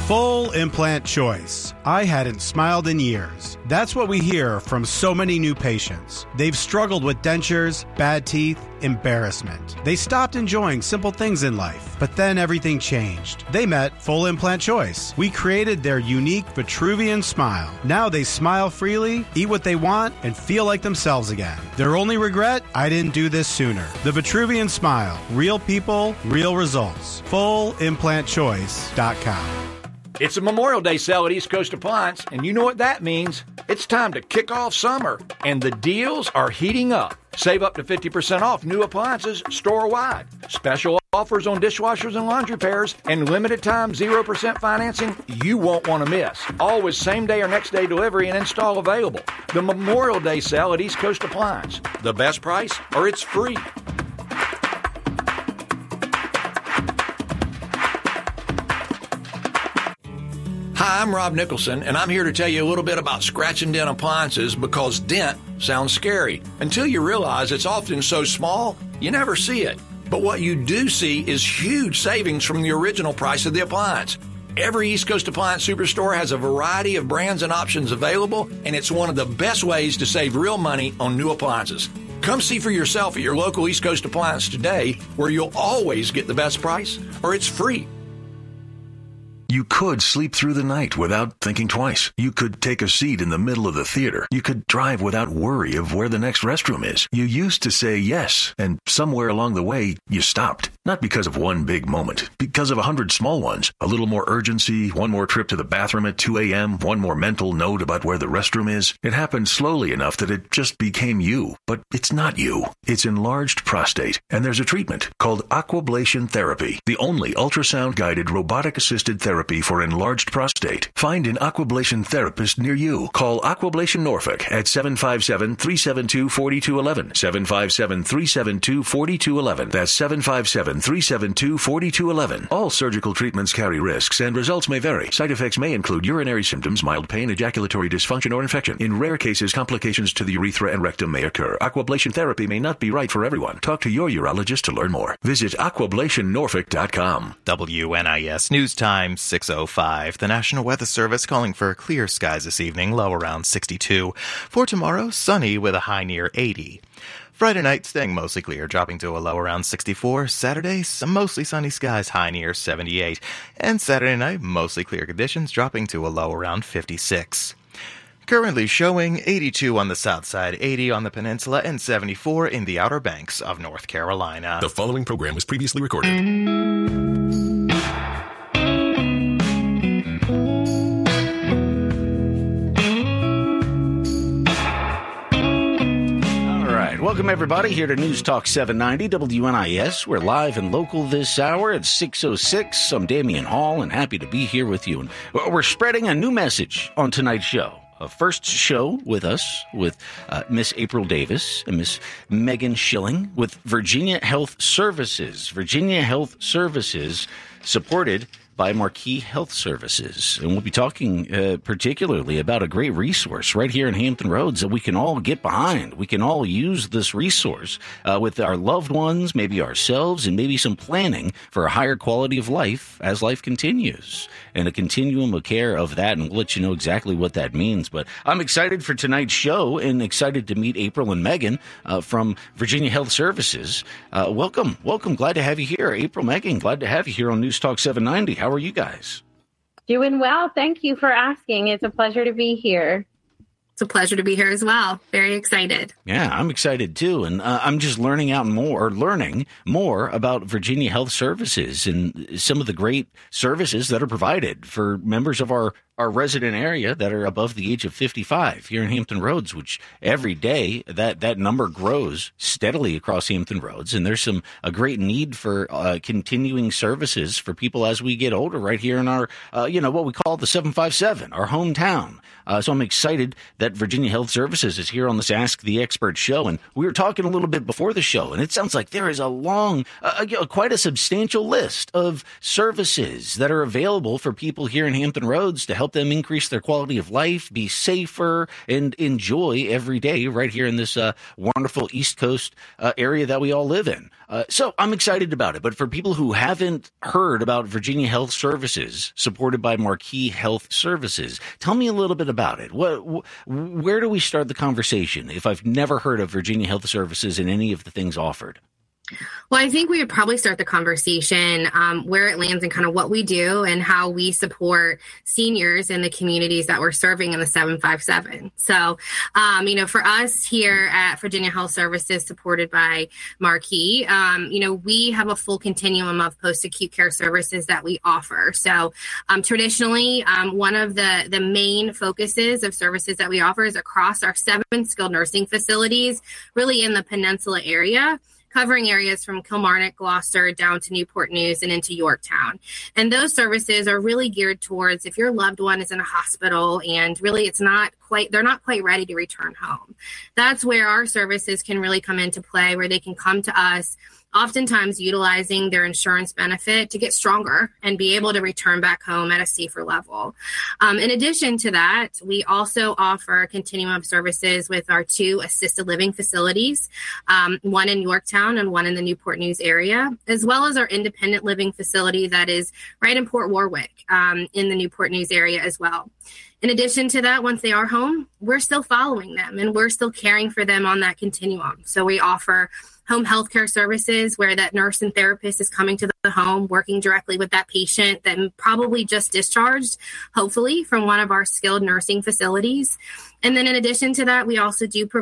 Full implant choice. I hadn't smiled in years. That's what we hear from so many new patients. They've struggled with dentures, bad teeth, embarrassment. They stopped enjoying simple things in life, but then everything changed. They met Full Implant Choice. We created their unique Vitruvian smile. Now they smile freely, eat what they want, and feel like themselves again. Their only regret? I didn't do this sooner. The Vitruvian Smile. Real people, real results. FullImplantChoice.com. It's a Memorial Day sale at East Coast Appliance, and you know what that means. It's time to kick off summer, and the deals are heating up. Save up to 50% off new appliances store-wide. Special offers on dishwashers and laundry pairs, and limited time 0% financing you won't want to miss. Always same-day or next-day delivery and install available. The Memorial Day sale at East Coast Appliance. The best price, or it's free. Hi, I'm Rob Nicholson, and I'm here to tell you a little bit about scratch and dent appliances because dent sounds scary until you realize it's often so small you never see it. But what you do see is huge savings from the original price of the appliance. Every East Coast Appliance Superstore has a variety of brands and options available, and it's one of the best ways to save real money on new appliances. Come see for yourself at your local East Coast Appliance today, where you'll always get the best price, or it's free. You could sleep through the night without thinking twice. You could take a seat in the middle of the theater. You could drive without worry of where the next restroom is. You used to say yes, and somewhere along the way, you stopped. Not because of one big moment, because of 100 small ones. A little more urgency, one more trip to the bathroom at 2 a.m., one more mental note about where the restroom is. It happened slowly enough that it just became you. But it's not you. It's enlarged prostate, and there's a treatment called aquablation therapy, the only ultrasound-guided robotic-assisted therapy for enlarged prostate. Find an aquablation therapist near you. Call Aquablation Norfolk at 757-372-4211. 757-372-4211. That's 757-372-4211. All surgical treatments carry risks and results may vary. Side effects may include urinary symptoms, mild pain, ejaculatory dysfunction, or infection. In rare cases, complications to the urethra and rectum may occur. Aquablation therapy may not be right for everyone. Talk to your urologist to learn more. Visit aquablationnorfolk.com. WNIS News Time, 6:05. The National Weather Service calling for clear skies this evening, low around 62. For tomorrow, sunny with a high near 80. Friday night, staying mostly clear, dropping to a low around 64. Saturday, some mostly sunny skies, high near 78. And Saturday night, mostly clear conditions, dropping to a low around 56. Currently showing 82 on the south side, 80 on the peninsula, and 74 in the Outer Banks of North Carolina. The following program was previously recorded. Welcome, everybody, here to News Talk 790 WNIS. We're live and local this hour at 6:06. I'm Damian Hall, and happy to be here with you. And we're spreading a new message on tonight's show. A first show with us with Miss April Davis and Miss Megan Schilling with Virginia Health Services. Virginia Health Services, supported by Marquis Health Services. And we'll be talking particularly about a great resource right here in Hampton Roads that we can all get behind. We can all use this resource with our loved ones, maybe ourselves, and maybe some planning for a higher quality of life as life continues. And a continuum of care of that, and we'll let you know exactly what that means. But I'm excited for tonight's show and excited to meet April and Megan from Virginia Health Services. Welcome. Glad to have you here. April, Megan, glad to have you here on News Talk 790. How are you guys? Doing well. Thank you for asking. It's a pleasure to be here. It's a pleasure to be here as well. Very excited. Yeah, I'm excited too. And I'm just learning more about Virginia Health Services and some of the great services that are provided for members of our resident area that are above the age of 55 here in Hampton Roads, which every day that number grows steadily across Hampton Roads. And there's a great need for continuing services for people as we get older right here in our, what we call the 757, our hometown. So I'm excited that at Virginia Health Services is here on this Ask the Expert show, and we were talking a little bit before the show, and it sounds like there is a long, quite a substantial list of services that are available for people here in Hampton Roads to help them increase their quality of life, be safer, and enjoy every day right here in this wonderful East Coast area that we all live in. So I'm excited about it. But for people who haven't heard about Virginia Health Services, supported by Marquee Health Services, tell me a little bit about it. Where do we start the conversation if I've never heard of Virginia Health Services and any of the things offered? Well, I think we would probably start the conversation where it lands and kind of what we do and how we support seniors in the communities that we're serving in the 757. So, for us here at Virginia Health Services, supported by Marquee, we have a full continuum of post-acute care services that we offer. So, traditionally, one of the main focuses of services that we offer is across our 7 skilled nursing facilities, really in the Peninsula area, covering areas from Kilmarnock, Gloucester, down to Newport News and into Yorktown. And those services are really geared towards if your loved one is in a hospital and really they're not quite ready to return home. That's where our services can really come into play, where they can come to us, oftentimes utilizing their insurance benefit to get stronger and be able to return back home at a safer level. In addition to that, we also offer a continuum of services with our 2 assisted living facilities, one in Yorktown and one in the Newport News area, as well as our independent living facility that is right in Port Warwick in the Newport News area as well. In addition to that, once they are home, we're still following them and we're still caring for them on that continuum. So we offer home health care services where that nurse and therapist is coming to the home, working directly with that patient that probably just discharged, hopefully, from one of our skilled nursing facilities. And then in addition to that, we also do provide